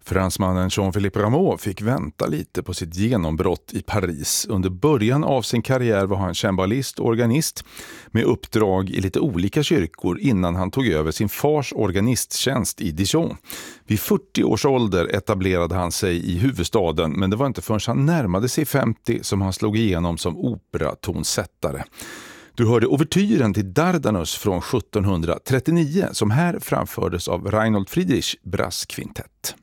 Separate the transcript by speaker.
Speaker 1: Fransmannen Jean-Philippe Rameau fick vänta lite på sitt genombrott i Paris. Under början av sin karriär var han cembalist och organist med uppdrag i lite olika kyrkor innan han tog över sin fars organisttjänst i Dijon. Vid 40 års ålder etablerade han sig i huvudstaden, men det var inte förrän han närmade sig 50 som han slog igenom som operatonsättare. Du hörde ouvertyren till Dardanus från 1739 som här framfördes av Reinhold Friedrich Brasskvintett.